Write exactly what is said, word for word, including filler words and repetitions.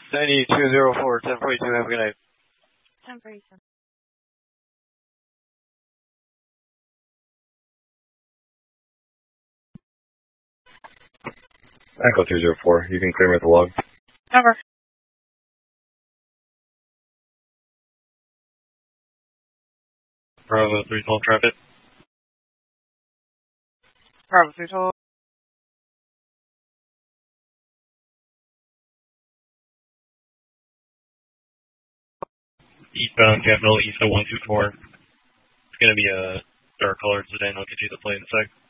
ninety-two zero four, ten forty-two, have a good night. ten forty-two. Echo two zero four, you can clear me at the log. Cover. Bravo three twelve traffic. Bravo three twelve. Eastbound Capital, East of one two four. It's going to be a dark colored sedan. I'll get you the plate in a sec.